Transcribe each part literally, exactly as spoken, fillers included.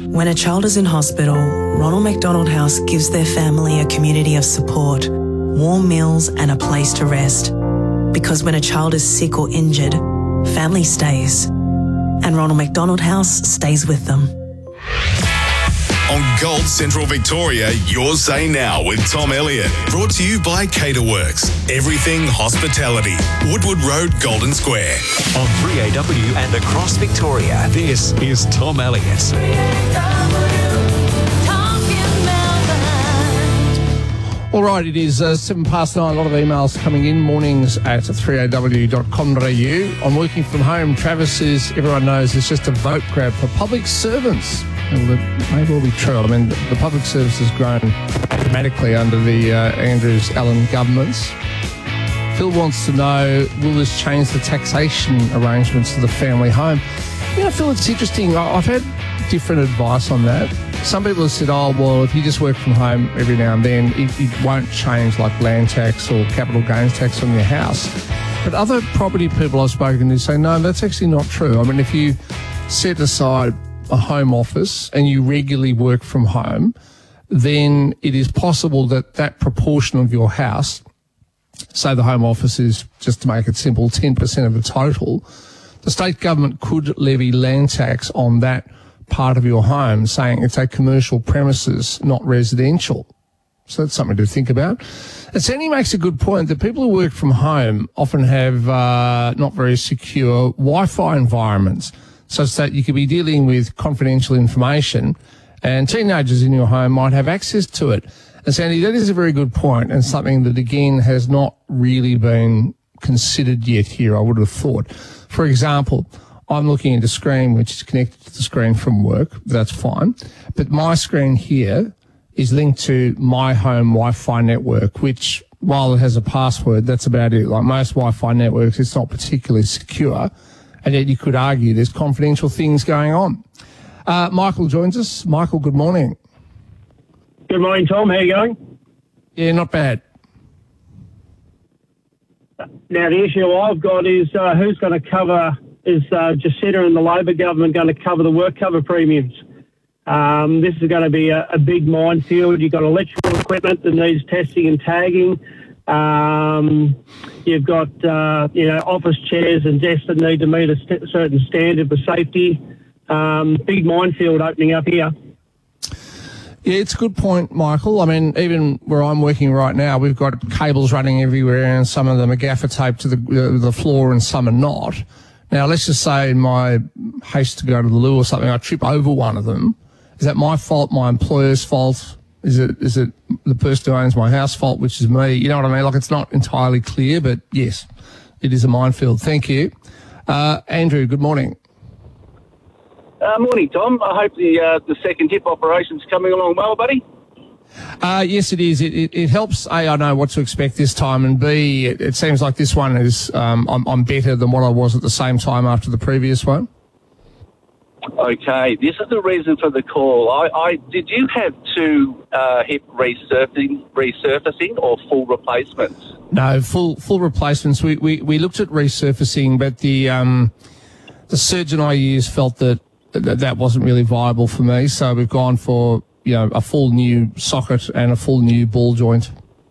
When a child is in hospital, Ronald McDonald House gives their family a community of support, warm meals and a place to rest. Because when a child is sick or injured, family stays. And Ronald McDonald House stays with them. On Gold Central Victoria, Your Say Now with Tom Elliott. Brought to you by Caterworks. Everything hospitality. Woodward Road, Golden Square. On three A W and across Victoria, this is Tom Elliott. All right, it is uh, seven past nine. A lot of emails coming in. Mornings at three A W dot com dot A U. I'm working from home. Travis is, everyone knows, it's just a vote grab for public servants. Well, that may well be true. I mean, the public service has grown dramatically under the uh, Andrews Allen governments. Phil wants to know, will this change the taxation arrangements of the family home? You know, Phil, it's interesting. I've had different advice on that. Some people have said, oh, well, if you just work from home every now and then, it, it won't change like land tax or capital gains tax on your house. But other property people I've spoken to say, no, that's actually not true. I mean, if you set aside a home office and you regularly work from home, then it is possible that that proportion of your house, say the home office is, just to make it simple, ten percent of the total, the state government could levy land tax on that part of your home, saying it's a commercial premises, not residential. So that's something to think about. And Sandy makes a good point that people who work from home often have uh, not very secure Wi-Fi environments, such that you could be dealing with confidential information and teenagers in your home might have access to it. And Sandy, that is a very good point and something that, again, has not really been considered yet here, I would have thought. For example, I'm looking at a screen which is connected to the screen from work. That's fine. But my screen here is linked to my home Wi-Fi network, which, while it has a password, that's about it. Like most Wi-Fi networks, it's not particularly secure. And yet you could argue there's confidential things going on. Uh, Michael joins us. Michael, good morning. Good morning, Tom. How are you going? Yeah, not bad. Now, the issue I've got is uh, who's going to cover, is uh, Jacinda and the Labor government going to cover the work cover premiums? Um, this is going to be a, a big minefield. You've got electrical equipment that needs testing and tagging. Um, you've got, uh, you know, office chairs and desks that need to meet a st- certain standard for safety. Um, big minefield opening up here. Yeah, it's a good point, Michael. I mean, even where I'm working right now, we've got cables running everywhere and some of them are gaffer taped to the, uh, the floor and some are not. Now, let's just say in my haste to go to the loo or something, I trip over one of them. Is that my fault, my employer's fault? Is it is it the person who owns my house fault, which is me? You know what I mean? Like, it's not entirely clear, but yes, it is a minefield. Thank you. Uh, Andrew, good morning. Uh, morning, Tom. I hope the uh, the second hip operation's coming along well, buddy. Uh, yes, it is. It, it, it helps, A, I know what to expect this time, and B, it, it seems like this one is, um, I'm, I'm better than what I was at the same time after the previous one. Okay, this is the reason for the call. I, I did you have two uh, hip resurfacing, resurfacing or full replacements? No, full full replacements. We we, we looked at resurfacing, but the um, the surgeon I used felt that, that that wasn't really viable for me, so we've gone for, you know, a full new socket and a full new ball joint.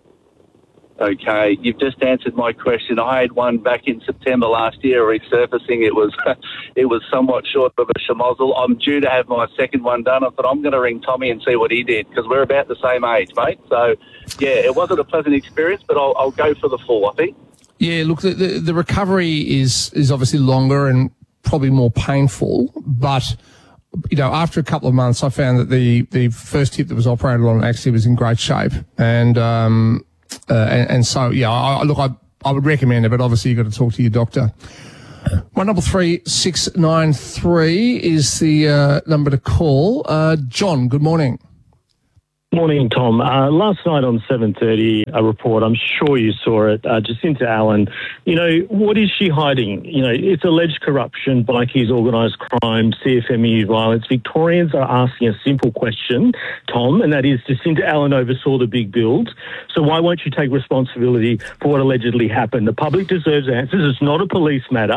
Okay, you've just answered my question. I had one back in September last year, resurfacing. It was it was somewhat short of a schmozzle. I'm due to have my second one done. I thought I'm going to ring Tommy and see what he did, because we're about the same age, mate. So, yeah, it wasn't a pleasant experience, but I'll, I'll go for the full, I think. Yeah, look, the, the, the recovery is, is obviously longer and probably more painful, but, you know, after a couple of months, I found that the, the first hip that was operated on actually was in great shape. And, um, uh, and, and so, yeah, I, look, I, I would recommend it, but obviously you've got to talk to your doctor. One double three six nine three is the uh, number to call. Uh, John, good morning. Morning, Tom. Uh, last night on seven thirty, a report, I'm sure you saw it, uh, Jacinda Allen, you know, what is she hiding? You know, it's alleged corruption, bikies, organised crime, C F M E U violence. Victorians are asking a simple question, Tom, and that is, Jacinda Allen oversaw the big builds, so why won't you take responsibility for what allegedly happened? The public deserves answers. It's not a police matter.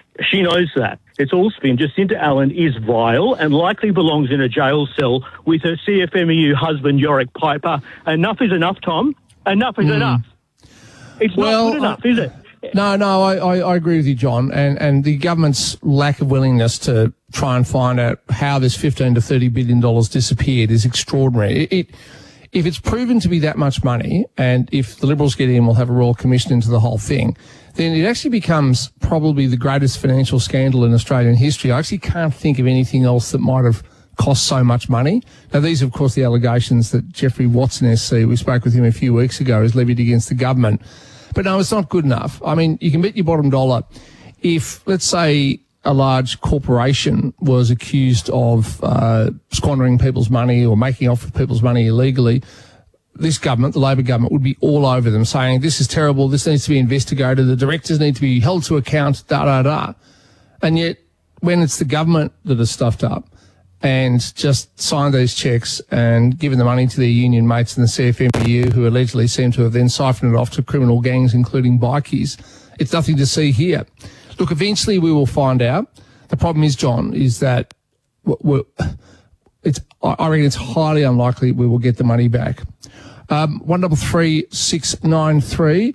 She knows that. It's all spin. Jacinta Allen is vile and likely belongs in a jail cell with her C F M E U husband, Yorick Piper. Enough is enough, Tom. Enough is mm. enough. It's well, not good enough, uh, is it? No, no, I, I, I agree with you, John. And, and the government's lack of willingness to try and find out how this fifteen to thirty billion dollars disappeared is extraordinary. It, it, if it's proven to be that much money, and if the Liberals get in, we'll have a Royal Commission into the whole thing, then it actually becomes probably the greatest financial scandal in Australian history. I actually can't think of anything else that might have cost so much money. Now, these are, of course, the allegations that Jeffrey Watson, S C, we spoke with him a few weeks ago, has levied against the government. But no, it's not good enough. I mean, you can bet your bottom dollar if, let's say, a large corporation was accused of uh, squandering people's money or making off with people's money illegally, this government, the Labor government, would be all over them saying, this is terrible, this needs to be investigated, the directors need to be held to account, da-da-da. And yet, when it's the government that has stuffed up and just signed these checks and given the money to their union mates in the C F M E U, who allegedly seem to have then siphoned it off to criminal gangs, including bikies, it's nothing to see here. Look, eventually we will find out. The problem is, John, is that we're, it's, I reckon it's highly unlikely we will get the money back. Um, one double three six nine three.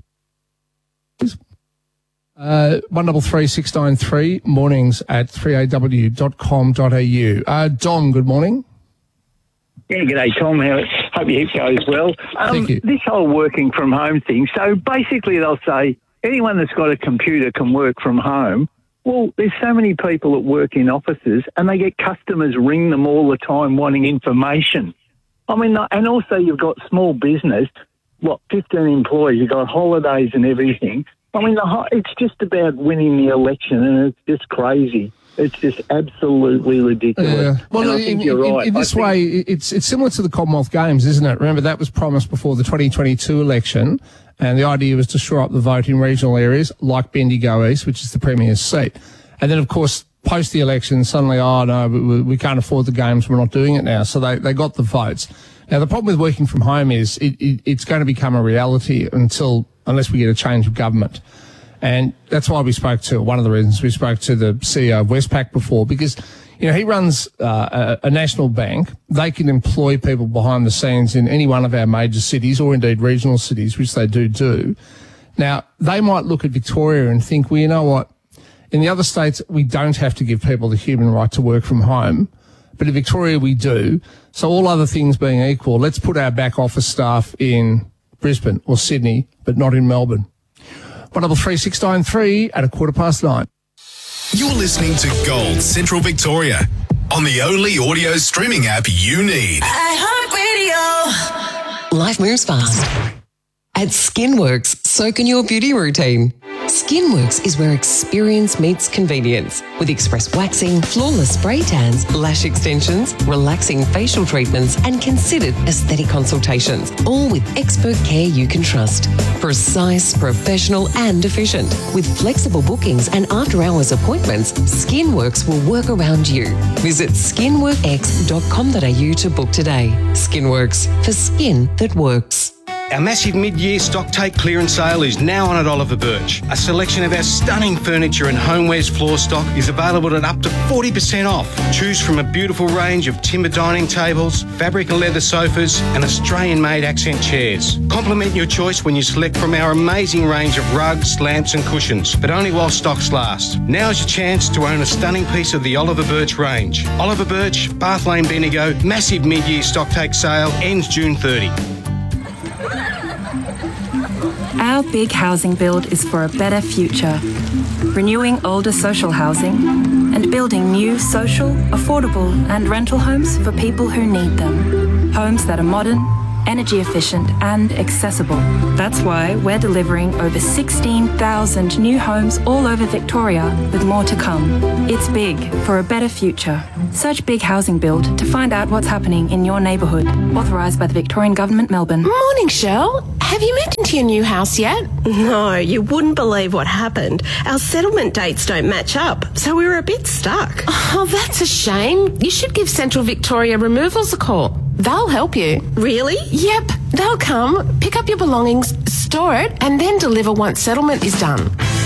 Uh, one double three six nine three. Mornings at three a w dot com dot a u. Uh, Don, good morning. Yeah, g'day, Tom. How, hope your hip goes well. Um, Thank you. This whole working from home thing. So basically, they'll say anyone that's got a computer can work from home. Well, there's so many people that work in offices, and they get customers ring them all the time wanting information. I mean, and also you've got small business, what, fifteen employees, you've got holidays and everything. I mean, the, it's just about winning the election, and it's just crazy. It's just absolutely ridiculous. Yeah. Well, I think in, you're in, right. in this think, way, it's it's similar to the Commonwealth Games, isn't it? Remember, that was promised before the twenty twenty-two election, and the idea was to shore up the vote in regional areas like Bendigo East, which is the Premier's seat. And then, of course, post the election, suddenly, oh, no, we, we can't afford the games, we're not doing it now. So they, they got the votes. Now, the problem with working from home is it, it, it's going to become a reality until, unless we get a change of government. And that's why we spoke to, one of the reasons we spoke to the C E O of Westpac before, because, you know, he runs uh, a, a national bank. They can employ people behind the scenes in any one of our major cities or indeed regional cities, which they do do. Now, they might look at Victoria and think, well, you know what? In the other states, we don't have to give people the human right to work from home. But in Victoria, we do. So all other things being equal, let's put our back office staff in Brisbane or Sydney, but not in Melbourne. one double three six nine three at a quarter past nine. You're listening to Gold Central Victoria on the only audio streaming app you need. iHeartRadio. Life moves fast. At Skinworks, so can your beauty routine. Skinworks is where experience meets convenience with express waxing, flawless spray tans, lash extensions, relaxing facial treatments and considered aesthetic consultations, all with expert care you can trust. Precise, professional and efficient. With flexible bookings and after-hours appointments, Skinworks will work around you. Visit skinworkx dot com dot a u to book today. Skinworks, for skin that works. Our massive mid-year stock take clearance sale is now on at Oliver Birch. A selection of our stunning furniture and homewares floor stock is available at up to forty percent off. Choose from a beautiful range of timber dining tables, fabric and leather sofas and Australian-made accent chairs. Complement your choice when you select from our amazing range of rugs, lamps and cushions, but only while stocks last. Now's your chance to own a stunning piece of the Oliver Birch range. Oliver Birch, Bath Lane, Bendigo, massive mid-year stock take sale ends June thirtieth. Our big housing build is for a better future, renewing older social housing and building new social, affordable and rental homes for people who need them. Homes that are modern, energy efficient and accessible. That's why we're delivering over sixteen thousand new homes all over Victoria with more to come. It's big for a better future. Search Big Housing Build to find out what's happening in your neighbourhood. Authorised by the Victorian Government, Melbourne. Morning, Shell. Have you moved into your new house yet? No, you wouldn't believe what happened. Our settlement dates don't match up, so we were a bit stuck. Oh, that's a shame. You should give Central Victoria Removals a call. They'll help you. Really? Yep. They'll come, pick up your belongings, store it, and then deliver once settlement is done.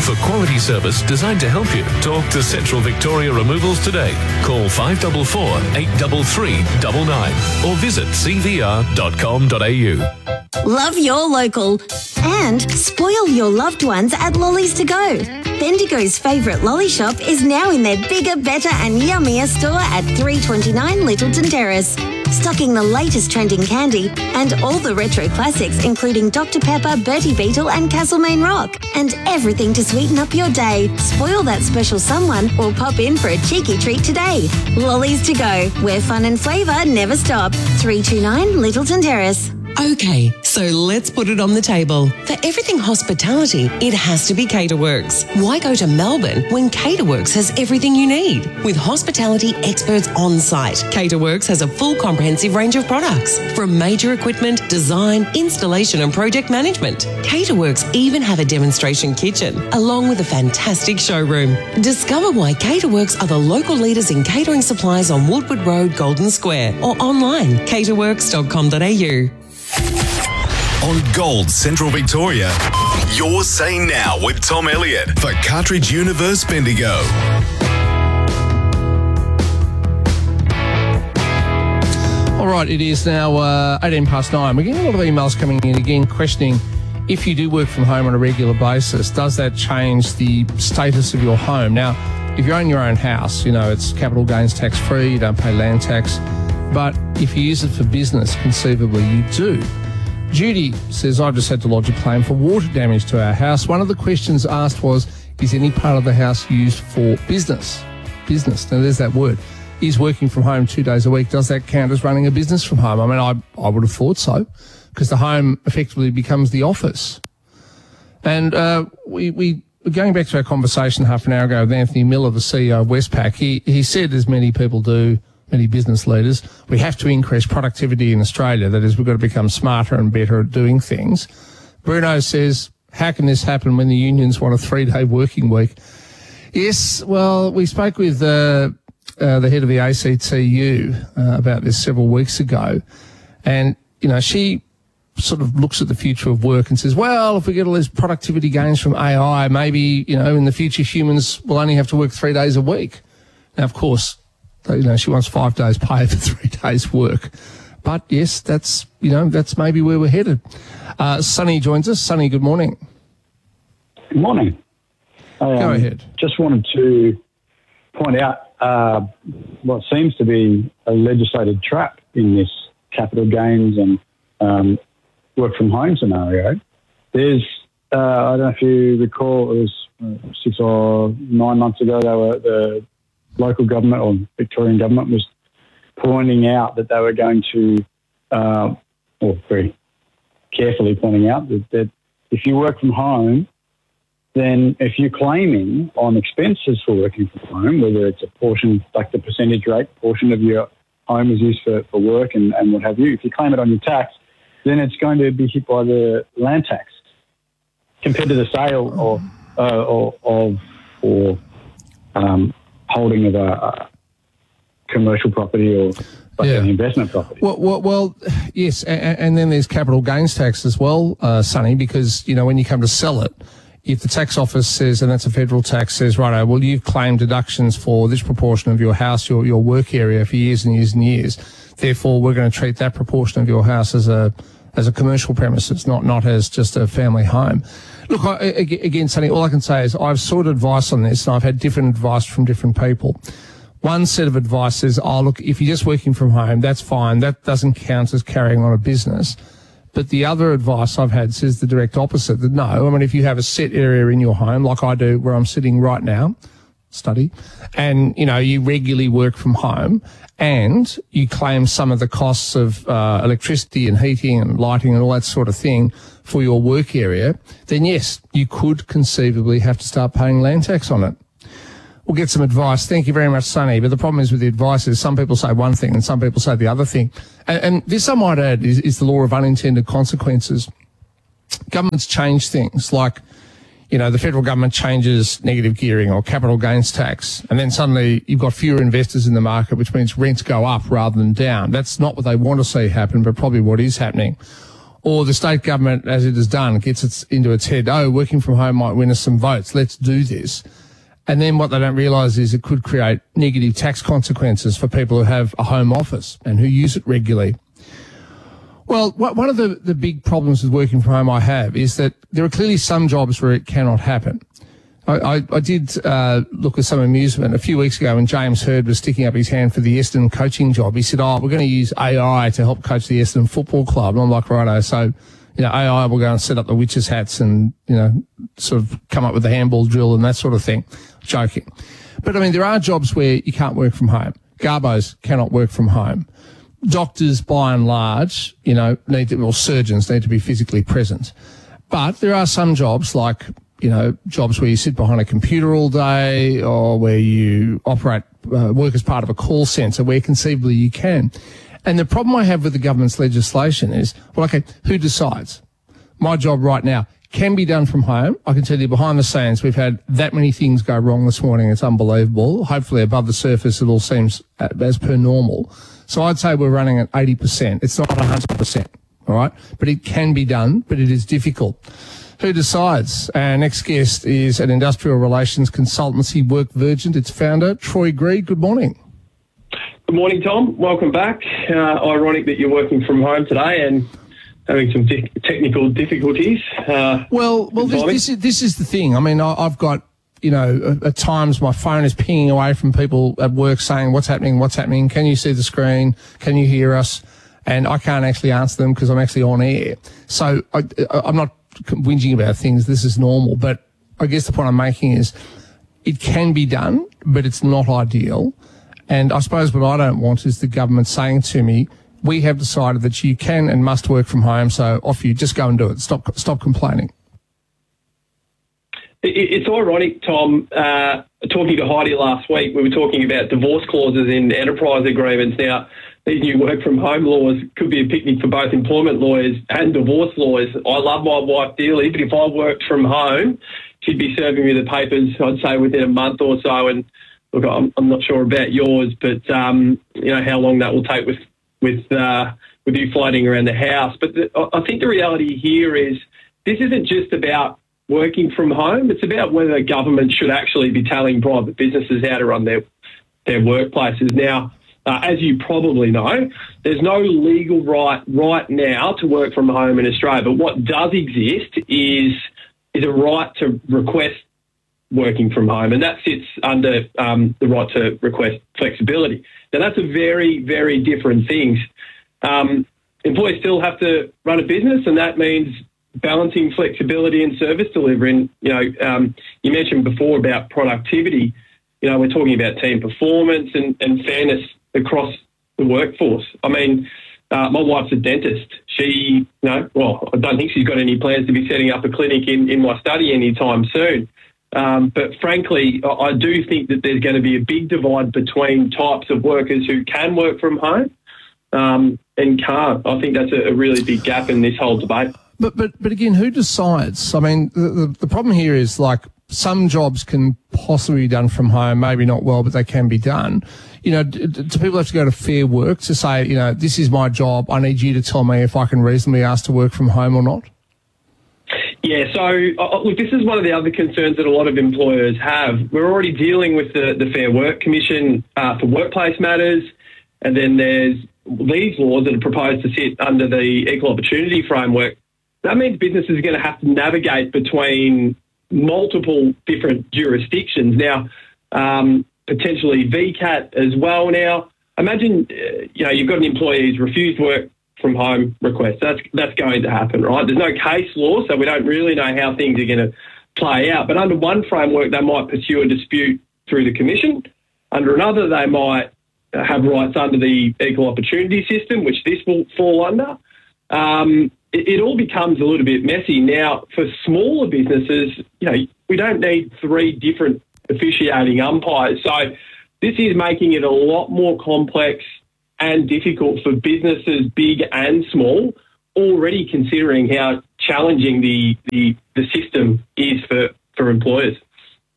For quality service designed to help you, talk to Central Victoria Removals today. Call five four four, eight three three, nine nine or visit c v r dot com dot a u. Love your local and spoil your loved ones at Lollies to Go. Bendigo's favourite lolly shop is now in their bigger, better and yummier store at three twenty-nine Littleton Terrace. Stocking the latest trending candy and all the retro classics including Doctor Pepper, Bertie Beetle and Castlemaine Rock. And everything to sweeten up your day. Spoil that special someone or pop in for a cheeky treat today. Lollies to Go, where fun and flavour never stop. three twenty-nine Littleton Terrace. Okay, so let's put it on the table. For everything hospitality, it has to be Caterworks. Why go to Melbourne when Caterworks has everything you need? With hospitality experts on site, Caterworks has a full comprehensive range of products, from major equipment, design, installation and project management. Caterworks even have a demonstration kitchen, along with a fantastic showroom. Discover why Caterworks are the local leaders in catering supplies on Woodward Road, Golden Square, or online, caterworks dot com dot a u. On Gold Central Victoria, Your Say Now with Tom Elliott for Cartridge Universe Bendigo. All right, it is now uh, eighteen past nine. We're getting a lot of emails coming in again questioning if you do work from home on a regular basis, does that change the status of your home? Now, if you own your own house, you know, it's capital gains tax free, you don't pay land tax. But if you use it for business, conceivably you do. Judy says, I've just had to lodge a claim for water damage to our house. One of the questions asked was, is any part of the house used for business? Business. Now, there's that word. Is working from home two days a week, does that count as running a business from home? I mean, I, I would have thought so, because the home effectively becomes the office. And uh, we, we, going back to our conversation half an hour ago with Anthony Miller, the C E O of Westpac, he, he said, as many people do, many business leaders, we have to increase productivity in Australia. That is, we've got to become smarter and better at doing things. Bruno says, how can this happen when the unions want a three-day working week? Yes, well, we spoke with uh, uh, the head of the A C T U uh, about this several weeks ago, and, you know, she sort of looks at the future of work and says, well, if we get all these productivity gains from A I, maybe, you know, in the future humans will only have to work three days a week. Now, of course, you know, she wants five days pay for three days work. But yes, that's, you know, that's maybe where we're headed. Uh, Sonny joins us. Sonny, good morning. Good morning. I, um, Go ahead. Just wanted to point out uh, what seems to be a legislated trap in this capital gains and um, work from home scenario. There's, uh, I don't know if you recall, it was uh, six or nine months ago, they were the local government or Victorian government was pointing out that they were going to, uh, or very carefully pointing out that, that if you work from home, then if you're claiming on expenses for working from home, whether it's a portion, like the percentage rate, portion of your home is used for, for work and, and what have you, if you claim it on your tax, then it's going to be hit by the land tax compared to the sale or, uh, or, of or um, holding of a, a commercial property or like Yeah. an investment property. Well, well, well yes, and, and then there's capital gains tax as well, uh, Sonny, because, you know, when you come to sell it, if the tax office says, and that's a federal tax, says, righto, well, you've claimed deductions for this proportion of your house, your, your work area for years and years and years, therefore we're going to treat that proportion of your house as a as a commercial premises, not not as just a family home. Look, I, again, Sonny, all I can say is I've sought advice on this, and I've had different advice from different people. One set of advice is, oh, look, if you're just working from home, that's fine. That doesn't count as carrying on a business. But the other advice I've had says the direct opposite, that no, I mean, if you have a set area in your home, like I do where I'm sitting right now, study, and, you know, you regularly work from home and you claim some of the costs of uh, electricity and heating and lighting and all that sort of thing for your work area, then yes, you could conceivably have to start paying land tax on it. We'll get some advice. Thank you very much, Sonny. But the problem is with the advice is some people say one thing and some people say the other thing. And, and this, I might add, is, is the law of unintended consequences. Governments change things like, you know, the federal government changes negative gearing or capital gains tax, and then suddenly you've got fewer investors in the market, which means rents go up rather than down. That's not what they want to see happen, but probably what is happening. Or the state government, as it has done, gets it into its head, oh, working from home might win us some votes, let's do this. And then what they don't realise is it could create negative tax consequences for people who have a home office and who use it regularly. Well, one of the, the big problems with working from home I have is that there are clearly some jobs where it cannot happen. I, I, I did uh, look with some amusement a few weeks ago when James Hird was sticking up his hand for the Essendon coaching job. He said, oh, we're going to use A I to help coach the Essendon Football Club. And I'm like, righto, so, you know, A I will go and set up the witches' hats and, you know, sort of come up with the handball drill and that sort of thing. Joking. But, I mean, there are jobs where you can't work from home. Garbos cannot work from home. Doctors, by and large, you know, need to, or surgeons need to be physically present. But there are some jobs like, you know, jobs where you sit behind a computer all day or where you operate, uh, work as part of a call centre where conceivably you can. And the problem I have with the government's legislation is, well, okay, who decides? My job right now can be done from home. I can tell you behind the scenes, we've had that many things go wrong this morning. It's unbelievable. Hopefully above the surface, it all seems as per normal. So I'd say we're running at eighty percent. It's not one hundred percent, all right? But it can be done, but it is difficult. Who decides? Our next guest is an industrial relations consultancy, WorkVergent. Its founder, Troy Greig. Good morning. Good morning, Tom. Welcome back. Uh, ironic that you're working from home today and having some di- technical difficulties. Uh, well, well, this, this is this is the thing. I mean, I, I've got, you know, at, at times my phone is pinging away from people at work saying, "What's happening? What's happening? Can you see the screen? Can you hear us?" And I can't actually answer them because I'm actually on air. So I, I'm not whinging about things. This is normal. But I guess the point I'm making is it can be done, but it's not ideal. And I suppose what I don't want is the government saying to me, we have decided that you can and must work from home, so off you, just go and do it. Stop stop complaining. It's ironic, Tom, uh, talking to Heidi last week, we were talking about divorce clauses in enterprise agreements. Now, these new work from home laws could be a picnic for both employment lawyers and divorce lawyers. I love my wife dearly, but if I worked from home, she'd be serving me the papers, I'd say, within a month or so. And look, I'm, I'm not sure about yours, but, um, you know, how long that will take with with uh, with you floating around the house. But the, I think the reality here is this isn't just about working from home. It's about whether government should actually be telling private businesses how to run their, their workplaces. Now, uh, as you probably know, there's no legal right right now to work from home in Australia. But what does exist is is a right to request working from home, and that sits under um, the right to request flexibility. Now, that's a very, very different thing. Um, employees still have to run a business, and that means balancing flexibility and service delivery. And, you know, um, you mentioned before about productivity. You know, we're talking about team performance and, and fairness across the workforce. I mean, uh, my wife's a dentist. She, you know, well, I don't think she's got any plans to be setting up a clinic in, in my study anytime soon. Um, but frankly, I do think that there's going to be a big divide between types of workers who can work from home um, and can't. I think that's a, a really big gap in this whole debate. But but but again, who decides? I mean, the, the, the problem here is, like, some jobs can possibly be done from home, maybe not well, but they can be done. You know, do, do people have to go to Fair Work to say, you know, this is my job, I need you to tell me if I can reasonably ask to work from home or not? Yeah, so uh, look, this is one of the other concerns that a lot of employers have. We're already dealing with the, the Fair Work Commission uh, for workplace matters, and then there's these laws that are proposed to sit under the Equal Opportunity Framework. That means businesses are going to have to navigate between multiple different jurisdictions. Now, um, potentially V CAT as well. Now, imagine, uh, you know, you've got an employee who's refused work from home request. That's that's going to happen, right? There's no case law, so we don't really know how things are going to play out. But under one framework, they might pursue a dispute through the commission. Under another, they might have rights under the equal opportunity system, which this will fall under. Um, it, it all becomes a little bit messy. Now, for smaller businesses, you know, we don't need three different officiating umpires. So this is making it a lot more complex and difficult for businesses, big and small, already considering how challenging the, the, the system is for, for employers.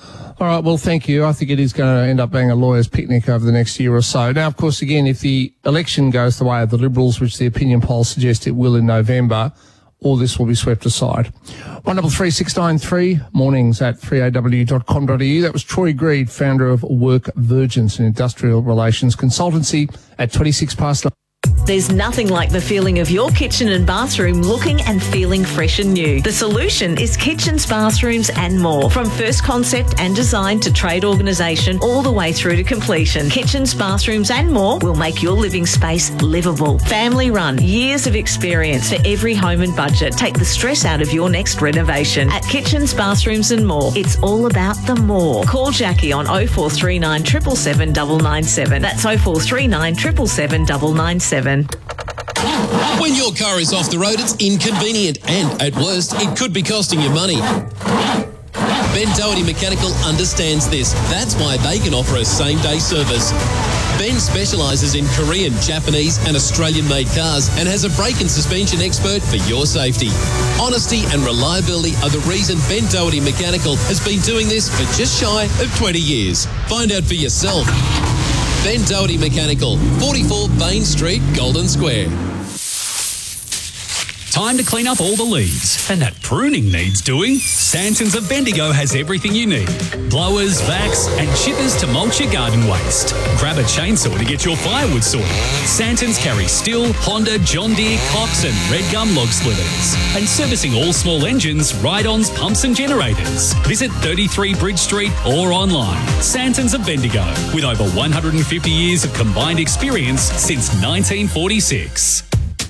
All right, well, thank you. I think it is going to end up being a lawyer's picnic over the next year or so. Now, of course, again, if the election goes the way of the Liberals, which the opinion polls suggest it will in November, all this will be swept aside. one double three six nine three, mornings at three a w dot com dot a u. That was Troy Greed, founder of Work Virgins, an industrial relations consultancy, at twenty-six past nine. There's nothing like the feeling of your kitchen and bathroom looking and feeling fresh and new. The solution is Kitchens, Bathrooms and More. From first concept and design to trade organisation all the way through to completion, Kitchens, Bathrooms and More will make your living space livable. Family run, years of experience for every home and budget. Take the stress out of your next renovation. At Kitchens, Bathrooms and More, it's all about the more. Call Jackie on oh four three nine, seven seven seven, nine nine seven. That's oh four three nine, seven seven seven, nine nine seven. When your car is off the road, it's inconvenient and, at worst, it could be costing you money. Ben Doherty Mechanical understands this. That's why they can offer a same-day service. Ben specialises in Korean, Japanese and Australian-made cars and has a brake and suspension expert for your safety. Honesty and reliability are the reason Ben Doherty Mechanical has been doing this for just shy of twenty years. Find out for yourself. Ben Doherty Mechanical, forty-four Bain Street, Golden Square. Time to clean up all the leaves. And that pruning needs doing. Santons of Bendigo has everything you need. Blowers, vacs and chippers to mulch your garden waste. Grab a chainsaw to get your firewood sorted. Santons carry Stihl, Honda, John Deere, Cox and Red Gum log splitters. And servicing all small engines, ride-ons, pumps and generators. Visit thirty-three Bridge Street or online. Santons of Bendigo, with over one hundred fifty years of combined experience since nineteen forty-six.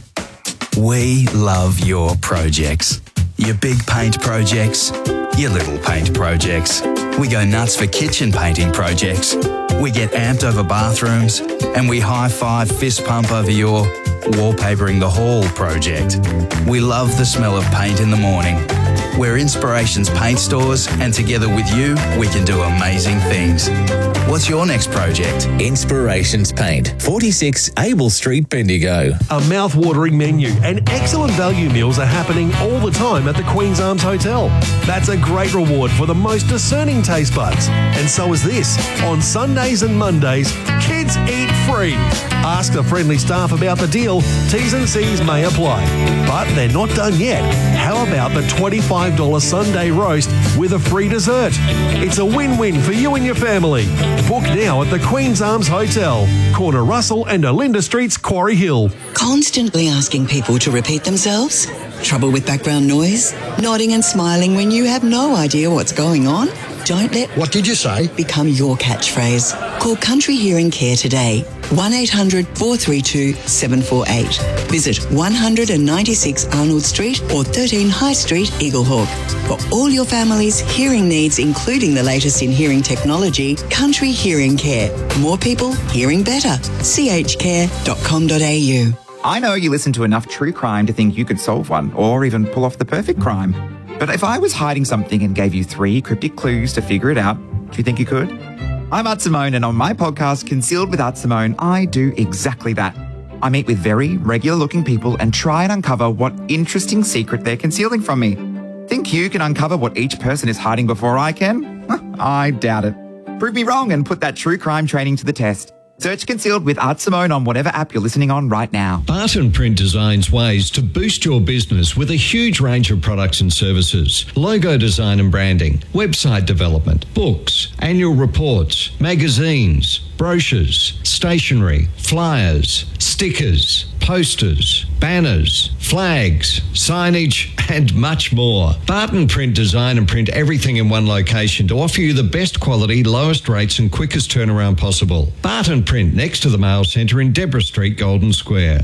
We love your projects. Your big paint projects, your little paint projects. We go nuts for kitchen painting projects. We get amped over bathrooms and we high-five fist pump over your wallpapering the hall project. We love the smell of paint in the morning. We're Inspirations Paint Stores and together with you, we can do amazing things. What's your next project? Inspirations Paint, forty-six Abel Street, Bendigo. A mouth-watering menu and excellent value meals are happening all the time at the Queen's Arms Hotel. That's a great reward for the most discerning taste buds. And so is this. On Sundays and Mondays, kids eat free. Ask the friendly staff about the deal. T's and C's may apply. But they're not done yet. How about the twenty-five dollars Sunday roast with a free dessert? It's a win-win for you and your family. Book now at the Queen's Arms Hotel, corner Russell and Olinda Streets, Quarry Hill. Constantly asking people to repeat themselves? Trouble with background noise? Nodding and smiling when you have no idea what's going on? Don't let what did you say become your catchphrase. Call Country Hearing Care today. one eight hundred, four three two, seven four eight. Visit one ninety-six Arnold Street or thirteen High Street, Eaglehawk. For all your family's hearing needs, including the latest in hearing technology, Country Hearing Care. More people hearing better. c h care dot com dot a u. I know you listen to enough true crime to think you could solve one or even pull off the perfect crime. But if I was hiding something and gave you three cryptic clues to figure it out, do you think you could? I'm Art Simone, and on my podcast, Concealed with Art Simone, I do exactly that. I meet with very regular-looking people and try and uncover what interesting secret they're concealing from me. Think you can uncover what each person is hiding before I can? I doubt it. Prove me wrong and put that true crime training to the test. Search Concealed with Art Simone on whatever app you're listening on right now. Barton Print designs ways to boost your business with a huge range of products and services. Logo design and branding, website development, books, annual reports, magazines, brochures, stationery, flyers, stickers, posters, banners, flags, signage, and much more. Barton Print design and print everything in one location to offer you the best quality, lowest rates and quickest turnaround possible. Barton Print, next to the Mail Centre in Deborah Street, Golden Square.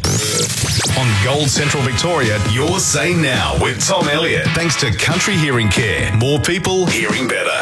On Gold Central Victoria, your say now with Tom Elliott. Thanks to Country Hearing Care. More people hearing better.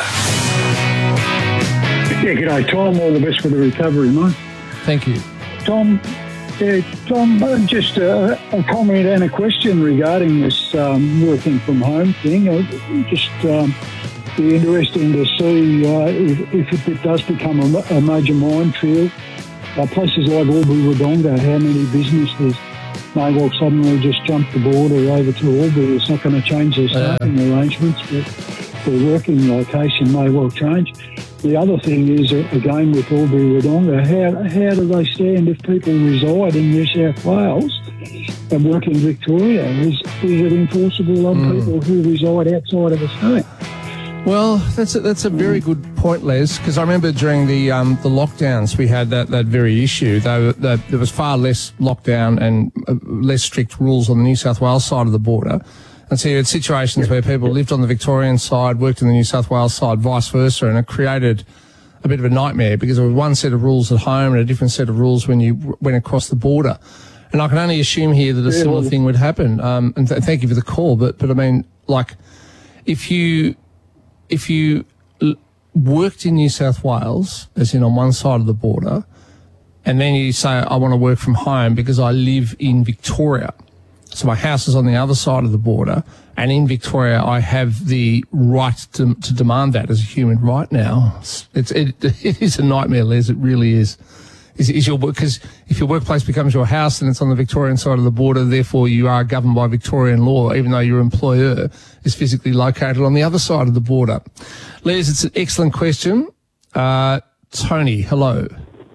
Yeah, g'day, Tom. All the best for the recovery, mate. Thank you. Tom, yeah, Tom, uh, just a, a comment and a question regarding this um, working from home thing. Uh, just um, be interesting to see uh, if, if it does become a, a major minefield. Uh, places like Albury-Wodonga, how many businesses may well suddenly just jump the border over to Albury? It's not going to change their staffing uh, arrangements, but their working location may well change. The other thing is, uh, again, with Albury Wodonga, how, how do they stand if people reside in New South Wales and work in Victoria? Is, is it enforceable on mm. people who reside outside of the state? Well, that's a, that's a very good point, Les, because I remember during the um, the lockdowns we had that, that very issue. Though the, there was far less lockdown and uh, less strict rules on the New South Wales side of the border. And so you had situations where people lived on the Victorian side, worked in the New South Wales side, vice versa, and it created a bit of a nightmare because there was one set of rules at home and a different set of rules when you went across the border. And I can only assume here that a Yeah, similar well- thing would happen. Um, and th- thank you for the call, but but I mean, like, if you if you l- worked in New South Wales, as in on one side of the border, and then you say, I want to work from home because I live in Victoria. So my house is on the other side of the border, and in Victoria, I have the right to, to demand that as a human right now. It's, it's it, it is a nightmare, Les. It really is. Is, is your because if your workplace becomes your house and it's on the Victorian side of the border, therefore you are governed by Victorian law, even though your employer is physically located on the other side of the border. Les, it's an excellent question. Uh, Tony, hello.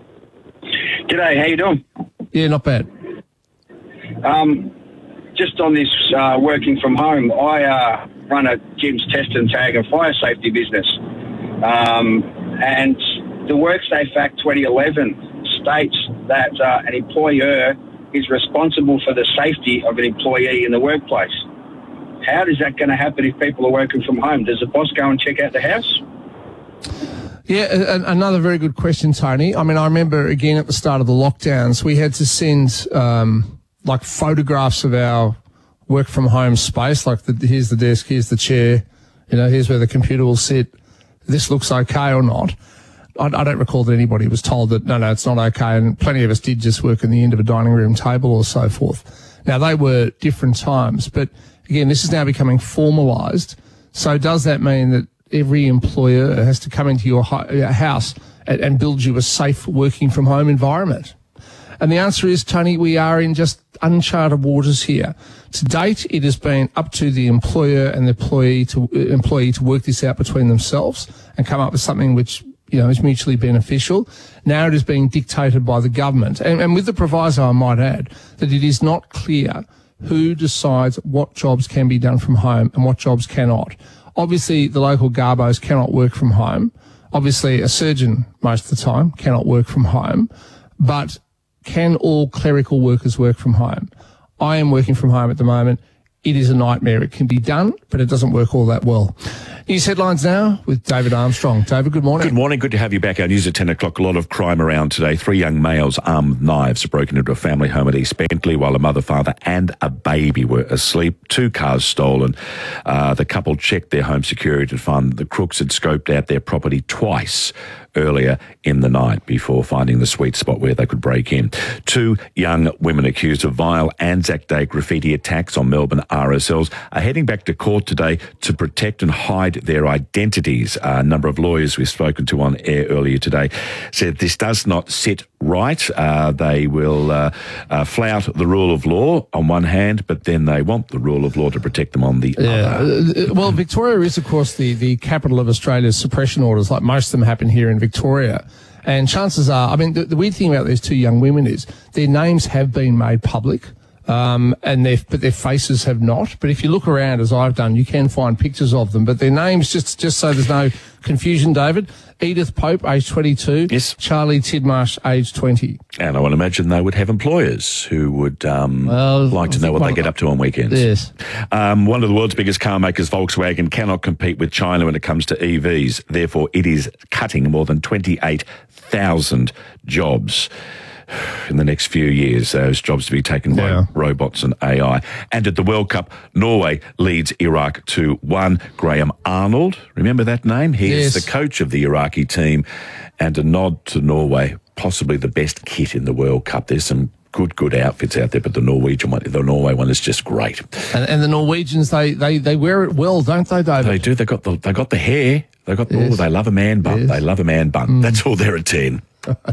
G'day, how you doing? Yeah, not bad. Um, just on this uh, working from home, I uh, run a Jim's Test and Tag and Fire Safety business. Um, and the WorkSafe Act twenty eleven states that uh, an employer is responsible for the safety of an employee in the workplace. How is that going to happen if people are working from home? Does the boss go and check out the house? Yeah, a- another very good question, Tony. I mean, I remember, again, at the start of the lockdowns, we had to send, um, like, photographs of our work-from-home space, like, the, here's the desk, here's the chair, you know, here's where the computer will sit. This looks okay or not. I, I don't recall that anybody was told that, no, no, it's not okay, and plenty of us did just work in the end of a dining room table or so forth. Now, they were different times, but, again, this is now becoming formalised. So does that mean that every employer has to come into your house and, and build you a safe working from home environment? And the answer is, Tony, we are in just uncharted waters here. To date, it has been up to the employer and the employee to uh, employee to work this out between themselves and come up with something which, you know, is mutually beneficial. Now it is being dictated by the government. And, and with the proviso, I might add, that it is not clear who decides what jobs can be done from home and what jobs cannot. Obviously, the local garbos cannot work from home. Obviously, a surgeon, most of the time, cannot work from home. But can all clerical workers work from home? I am working from home at the moment. It is a nightmare. It can be done, but it doesn't work all that well. News headlines now with David Armstrong. David, good morning. Good morning. Good to have you back. Our news at ten o'clock. A lot of crime around today. Three young males armed with knives broken into a family home at East Bentley while a mother, father and a baby were asleep. Two cars stolen. Uh, the couple checked their home security to find the crooks had scoped out their property twice earlier in the night before finding the sweet spot where they could break in. Two young women accused of vile Anzac Day graffiti attacks on Melbourne R S Ls are heading back to court today to protect and hide their identities. A number of lawyers we've spoken to on air earlier today said this does not sit right. Uh, they will uh, uh, flout the rule of law on one hand, but then they want the rule of law to protect them on the Yeah. other. Uh, Well, Victoria is, of course, the, the capital of Australia's suppression orders, like most of them happen here in Victoria. And chances are, I mean, the, the weird thing about these two young women is their names have been made public, um, and their, but their faces have not. But if you look around, as I've done, you can find pictures of them. But their names, just, just so there's no confusion, David, Edith Pope, age twenty-two. Yes. Charlie Tidmarsh, age twenty. And I would imagine they would have employers who would um, Well, like to know what they get up to on weekends. Yes. Um, one of the world's biggest car makers, Volkswagen, cannot compete with China when it comes to E Vs. Therefore, it is cutting more than twenty-eight thousand jobs in the next few years, those jobs to be taken by Yeah. robots and A I. And at the World Cup, Norway leads Iraq two one. Graham Arnold, remember that name? He Yes. is the coach of the Iraqi team, and a nod to Norway, possibly the best kit in the World Cup. There's some good, good outfits out there, but the Norwegian one, the Norway one is just great. And, and the Norwegians, they, they, they wear it well, don't they, David? They do. They got the they got the hair. They got the, Yes. oh, they love a man bun. Yes. They love a man bun. Mm. That's all they're at ten.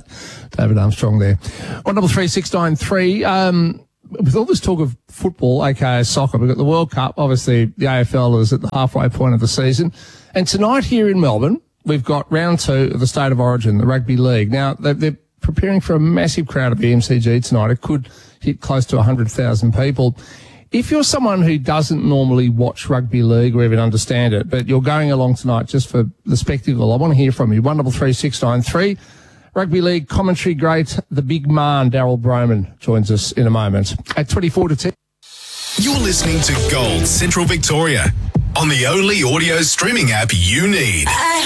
David Armstrong there. One double three six nine three. Um, with all this talk of football, aka soccer, we've got the World Cup. Obviously, the A F L is at the halfway point of the season. And tonight here in Melbourne, we've got round two of the State of Origin, the Rugby League. Now, they're, they're preparing for a massive crowd at the M C G tonight. It could hit close to one hundred thousand people. If you're someone who doesn't normally watch rugby league or even understand it, but you're going along tonight just for the spectacle, I want to hear from you. one double three six nine three. Rugby league commentary great, the big man, Daryl Broman, joins us in a moment. At twenty-four to ten. You're listening to Gold Central Victoria on the only audio streaming app you need.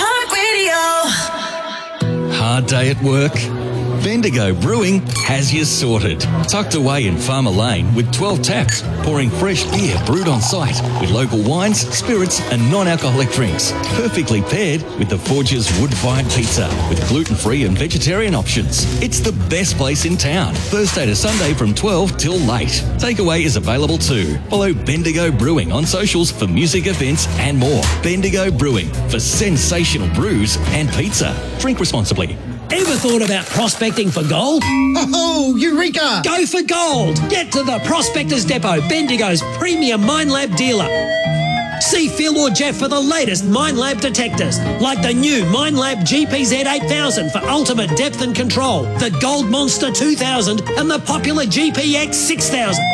iHeartRadio. Hard day at work? Bendigo Brewing has you sorted. Tucked away in Farmer Lane with twelve taps, pouring fresh beer brewed on site with local wines, spirits and non-alcoholic drinks. Perfectly paired with the Forge's wood-fired pizza with gluten-free and vegetarian options. It's the best place in town. Thursday to Sunday from twelve till late. Takeaway is available too. Follow Bendigo Brewing on socials for music events and more. Bendigo Brewing for sensational brews and pizza. Drink responsibly. Ever thought about prospecting for gold? Oh, Eureka! Go for gold! Get to the Prospectors Depot, Bendigo's premium Minelab dealer. See Phil or Jeff for the latest Minelab detectors, like the new Minelab G P Z eight thousand for ultimate depth and control, the Gold Monster two thousand and the popular G P X six thousand.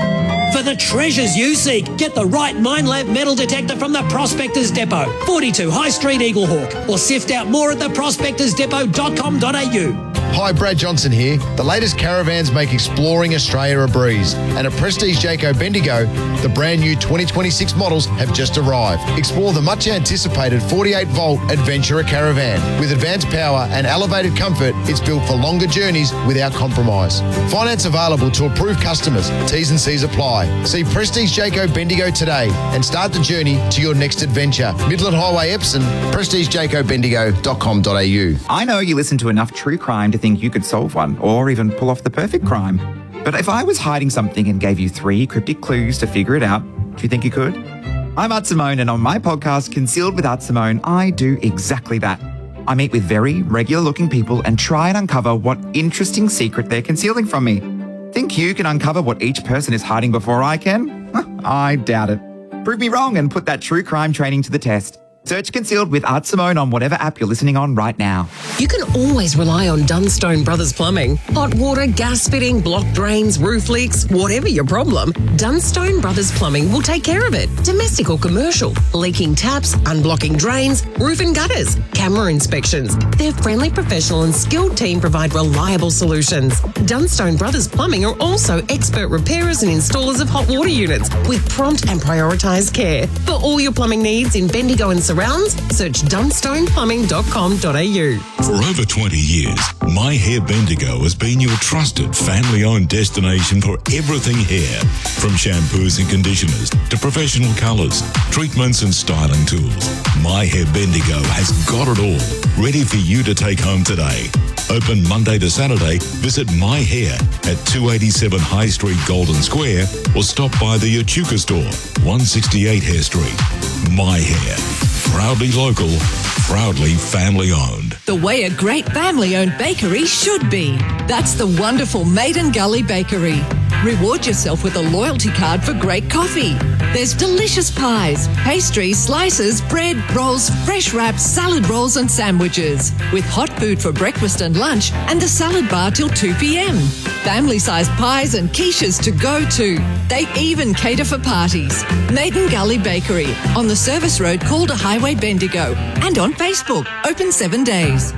For the treasures you seek, get the right Minelab metal detector from the Prospectors Depot, forty-two High Street, Eaglehawk, or sift out more at the prospectors depot dot com dot a u. Hi, Brad Johnson here. The latest caravans make exploring Australia a breeze. And at Prestige Jayco Bendigo, the brand new twenty twenty-six models have just arrived. Explore the much anticipated forty-eight volt Adventurer Caravan. With advanced power and elevated comfort, it's built for longer journeys without compromise. Finance available to approved customers. T's and C's apply. See Prestige Jayco Bendigo today and start the journey to your next adventure. Midland Highway, Epsom, prestige jayco bendigo dot com dot a u. I know you listen to enough true crime to think you could solve one or even pull off the perfect crime. But if I was hiding something and gave you three cryptic clues to figure it out, do you think you could? I'm Art Simone, and on my podcast, Concealed with Art Simone, I do exactly that. I meet with very regular-looking people and try and uncover what interesting secret they're concealing from me. Think you can uncover what each person is hiding before I can? I doubt it. Prove me wrong and put that true crime training to the test. Search Concealed with Art Simone on whatever app you're listening on right now. You can always rely on Dunstone Brothers Plumbing. Hot water, gas fitting, block drains, roof leaks, whatever your problem, Dunstone Brothers Plumbing will take care of it. Domestic or commercial, leaking taps, unblocking drains, roof and gutters, camera inspections. Their friendly, professional and skilled team provide reliable solutions. Dunstone Brothers Plumbing are also expert repairers and installers of hot water units with prompt and prioritised care. For all your plumbing needs in Bendigo and surrounds, search dunstone plumbing dot com dot a u. For over twenty years, My Hair Bendigo has been your trusted family-owned destination for everything hair. From shampoos and conditioners to professional colours, treatments and styling tools, My Hair Bendigo has got it all, ready for you to take home today. Open Monday to Saturday, visit My Hair at two eighty-seven High Street, Golden Square, or stop by the Echuca store, one sixty-eight Hare Street. My Hair. Proudly local, proudly family owned. The way a great family owned bakery should be. That's the wonderful Maiden Gully Bakery. Reward yourself with a loyalty card for great coffee. There's delicious pies, pastries, slices, bread, rolls, fresh wraps, salad rolls and sandwiches. With hot food for breakfast and lunch and the salad bar till two p.m. Family-sized pies and quiches to go to. They even cater for parties. Maiden Gully Bakery on the service road Calder Highway, Bendigo. And on Facebook, open seven days.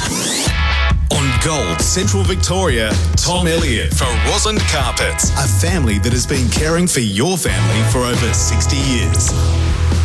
On Gold Central Victoria, Tom Elliott for Rosalind Carpets, a family that has been caring for your family for over sixty years.